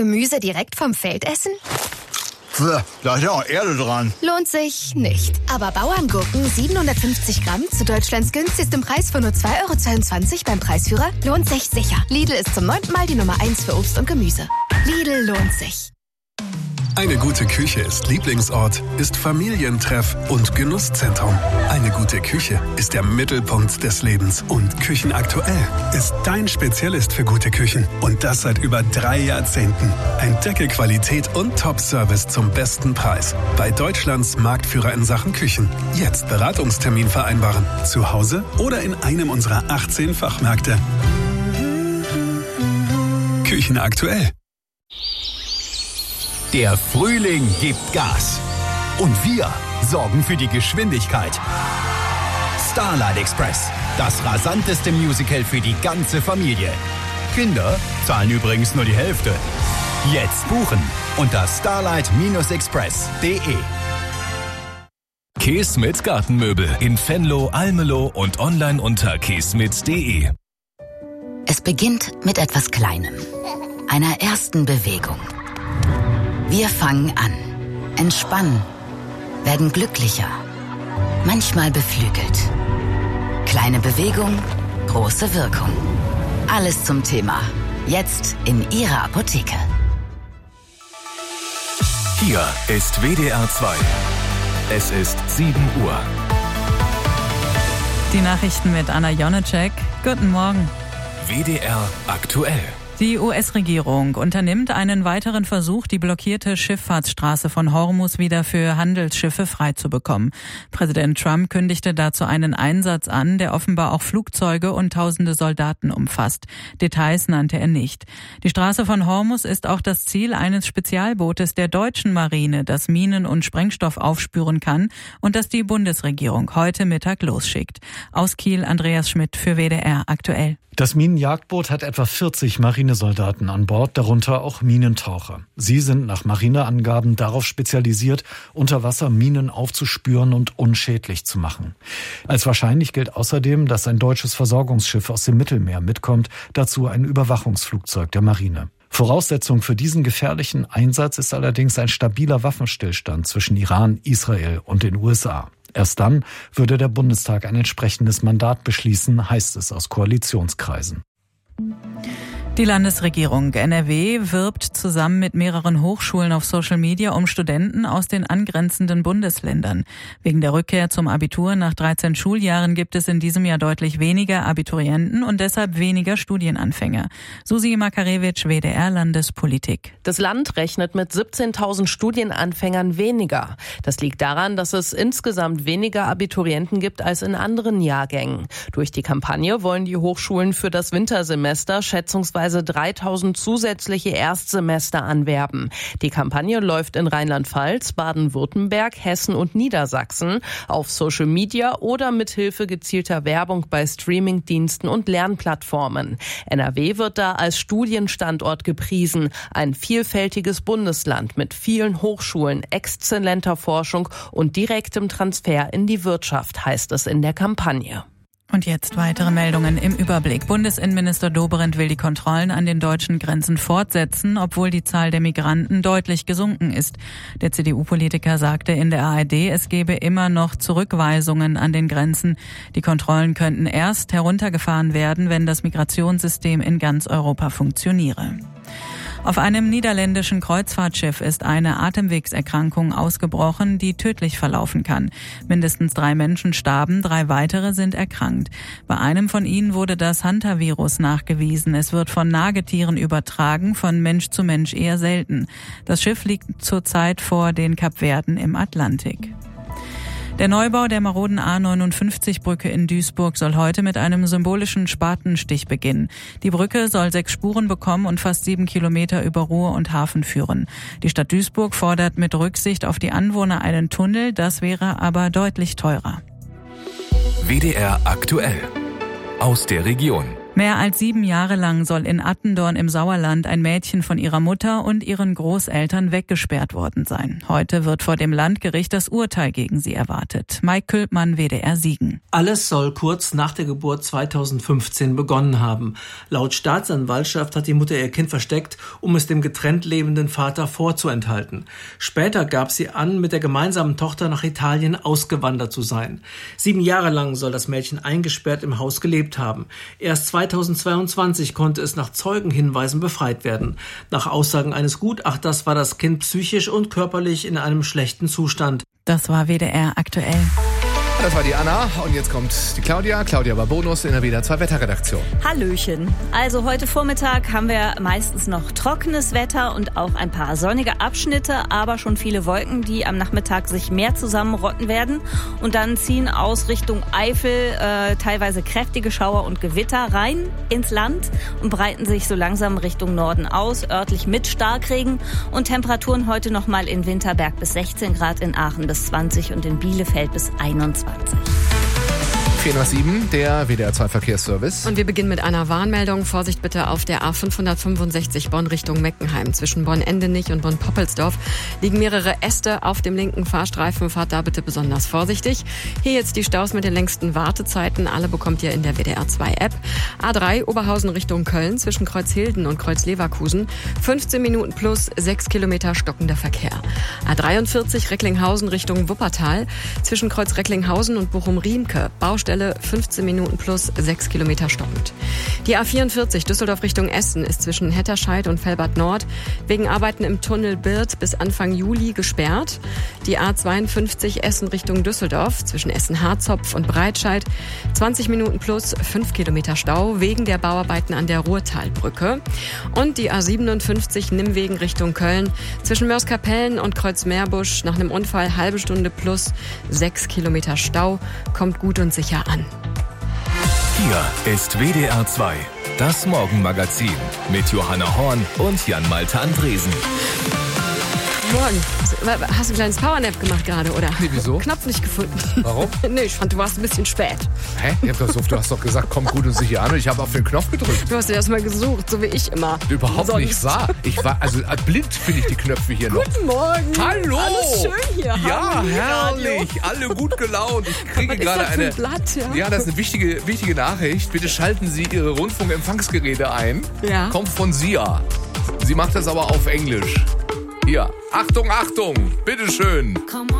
Gemüse direkt vom Feld essen? Da ist ja auch Erde dran. Lohnt sich nicht. Aber Bauerngurken 750 Gramm zu Deutschlands günstigstem Preis von nur 2,22 € beim Preisführer lohnt sich sicher. Lidl ist zum 9. Mal die Nummer 1 für Obst und Gemüse. Lidl lohnt sich. Eine gute Küche ist Lieblingsort, ist Familientreff und Genusszentrum. Eine gute Küche ist der Mittelpunkt des Lebens. Und Küchenaktuell ist dein Spezialist für gute Küchen. Und das seit über 3 Jahrzehnten. Entdecke Qualität und Top-Service zum besten Preis. Bei Deutschlands Marktführer in Sachen Küchen. Jetzt Beratungstermin vereinbaren. Zu Hause oder in einem unserer 18 Fachmärkte. Küchenaktuell. Der Frühling gibt Gas. Und wir sorgen für die Geschwindigkeit. Starlight Express, das rasanteste Musical für die ganze Familie. Kinder zahlen übrigens nur die Hälfte. Jetzt buchen unter starlight-express.de. Keesmit Gartenmöbel in Venlo, Almelo und online unter keesmit.de. Es beginnt mit etwas Kleinem, einer ersten Bewegung. Wir fangen an, entspannen, werden glücklicher, manchmal beflügelt. Kleine Bewegung, große Wirkung. Alles zum Thema. Jetzt in Ihrer Apotheke. Hier ist WDR 2. Es ist 7 Uhr. Die Nachrichten mit Anna Jonecek. Guten Morgen. WDR aktuell. Die US-Regierung unternimmt einen weiteren Versuch, die blockierte Schifffahrtsstraße von Hormuz wieder für Handelsschiffe freizubekommen. Präsident Trump kündigte dazu einen Einsatz an, der offenbar auch Flugzeuge und tausende Soldaten umfasst. Details nannte er nicht. Die Straße von Hormuz ist auch das Ziel eines Spezialbootes der deutschen Marine, das Minen und Sprengstoff aufspüren kann und das die Bundesregierung heute Mittag losschickt. Aus Kiel Andreas Schmidt für WDR aktuell. Das Minenjagdboot hat etwa 40 Marinesoldaten an Bord, darunter auch Minentaucher. Sie sind nach Marineangaben darauf spezialisiert, unter Wasser Minen aufzuspüren und unschädlich zu machen. Als wahrscheinlich gilt außerdem, dass ein deutsches Versorgungsschiff aus dem Mittelmeer mitkommt, dazu ein Überwachungsflugzeug der Marine. Voraussetzung für diesen gefährlichen Einsatz ist allerdings ein stabiler Waffenstillstand zwischen Iran, Israel und den USA. Erst dann würde der Bundestag ein entsprechendes Mandat beschließen, heißt es aus Koalitionskreisen. Die Landesregierung NRW wirbt zusammen mit mehreren Hochschulen auf Social Media um Studenten aus den angrenzenden Bundesländern. Wegen der Rückkehr zum Abitur nach 13 Schuljahren gibt es in diesem Jahr deutlich weniger Abiturienten und deshalb weniger Studienanfänger. Susi Makarewitsch, WDR Landespolitik. Das Land rechnet mit 17.000 Studienanfängern weniger. Das liegt daran, dass es insgesamt weniger Abiturienten gibt als in anderen Jahrgängen. Durch die Kampagne wollen die Hochschulen für das Wintersemester schätzungsweise 3.000 zusätzliche Erstsemester anwerben. Die Kampagne läuft in Rheinland-Pfalz, Baden-Württemberg, Hessen und Niedersachsen auf Social Media oder mithilfe gezielter Werbung bei Streamingdiensten und Lernplattformen. NRW wird da als Studienstandort gepriesen. Ein vielfältiges Bundesland mit vielen Hochschulen, exzellenter Forschung und direktem Transfer in die Wirtschaft, heißt es in der Kampagne. Und jetzt weitere Meldungen im Überblick. Bundesinnenminister Dobrindt will die Kontrollen an den deutschen Grenzen fortsetzen, obwohl die Zahl der Migranten deutlich gesunken ist. Der CDU-Politiker sagte in der ARD, es gebe immer noch Zurückweisungen an den Grenzen. Die Kontrollen könnten erst heruntergefahren werden, wenn das Migrationssystem in ganz Europa funktioniere. Auf einem niederländischen Kreuzfahrtschiff ist eine Atemwegserkrankung ausgebrochen, die tödlich verlaufen kann. Mindestens 3 Menschen starben, 3 weitere sind erkrankt. Bei einem von ihnen wurde das Hantavirus nachgewiesen. Es wird von Nagetieren übertragen, von Mensch zu Mensch eher selten. Das Schiff liegt zurzeit vor den Kapverden im Atlantik. Der Neubau der maroden A59-Brücke in Duisburg soll heute mit einem symbolischen Spatenstich beginnen. Die Brücke soll 6 Spuren bekommen und fast 7 Kilometer über Ruhr und Hafen führen. Die Stadt Duisburg fordert mit Rücksicht auf die Anwohner einen Tunnel, das wäre aber deutlich teurer. WDR aktuell. Aus der Region. Mehr als 7 Jahre lang soll in Attendorn im Sauerland ein Mädchen von ihrer Mutter und ihren Großeltern weggesperrt worden sein. Heute wird vor dem Landgericht das Urteil gegen sie erwartet. Mike Külpmann, WDR Siegen. Alles soll kurz nach der Geburt 2015 begonnen haben. Laut Staatsanwaltschaft hat die Mutter ihr Kind versteckt, um es dem getrennt lebenden Vater vorzuenthalten. Später gab sie an, mit der gemeinsamen Tochter nach Italien ausgewandert zu sein. 7 Jahre lang soll das Mädchen eingesperrt im Haus gelebt haben. Erst 2022 konnte es nach Zeugenhinweisen befreit werden. Nach Aussagen eines Gutachters war das Kind psychisch und körperlich in einem schlechten Zustand. Das war WDR aktuell. Das war die Anna und jetzt kommt die Claudia. Claudia war Bonus in der WDR 2 Wetterredaktion. Hallöchen. Also heute Vormittag haben wir meistens noch trockenes Wetter und auch ein paar sonnige Abschnitte, aber schon viele Wolken, die am Nachmittag sich mehr zusammenrotten werden. Und dann ziehen aus Richtung Eifel teilweise kräftige Schauer und Gewitter rein ins Land und breiten sich so langsam Richtung Norden aus, örtlich mit Starkregen. Und Temperaturen heute nochmal in Winterberg bis 16 Grad, in Aachen bis 20 und in Bielefeld bis 21. 4:07, der WDR 2 Verkehrsservice. Und wir beginnen mit einer Warnmeldung. Vorsicht bitte auf der A565 Bonn Richtung Meckenheim. Zwischen Bonn-Endenich und Bonn-Poppelsdorf liegen mehrere Äste auf dem linken Fahrstreifen. Fahrt da bitte besonders vorsichtig. Hier jetzt die Staus mit den längsten Wartezeiten. Alle bekommt ihr in der WDR 2 App. A3 Oberhausen Richtung Köln zwischen Kreuzhilden und Kreuzleverkusen. 15 Minuten plus 6 Kilometer stockender Verkehr. A43 Recklinghausen Richtung Wuppertal zwischen Kreuz Recklinghausen und Bochum-Riemke. Baustelle 15 Minuten plus 6 Kilometer stockend. Die A44 Düsseldorf Richtung Essen ist zwischen Hetterscheid und Velbad Nord wegen Arbeiten im Tunnel Birth bis Anfang Juli gesperrt. Die A52 Essen Richtung Düsseldorf zwischen Essen-Harzopf und Breitscheid 20 Minuten plus 5 Kilometer Stau wegen der Bauarbeiten an der Ruhrtalbrücke. Und die A57 Nimwegen Richtung Köln zwischen Mörs-Kapellen und Kreuz-Meerbusch nach einem Unfall halbe Stunde plus 6 Kilometer Stau. Kommt gut und sicher an. Hier ist WDR 2, das Morgenmagazin mit Johanna Horn und Jan-Malte Andresen. Morgen. Hast du ein kleines Powernap gemacht gerade, oder? Nee, wieso? Knopf nicht gefunden. Warum? Nee, ich fand, du warst ein bisschen spät. Hä? Du hast doch gesagt, komm gut und sicher an und ich habe auf den Knopf gedrückt. Du hast dir erst mal gesucht, so wie ich immer. Überhaupt nicht wahr. Ich war, also blind finde ich die Knöpfe hier noch. Guten Morgen. Hallo. Alles schön hier. Ja, herrlich. Alle gut gelaunt. Ich kriege gerade eine... Blatt, ja? Ja, das ist eine wichtige Nachricht. Bitte schalten Sie Ihre Rundfunkempfangsgeräte ein. Ja. Kommt von Sia. Sie macht das aber auf Englisch. Hier. Achtung, Achtung. Bitteschön.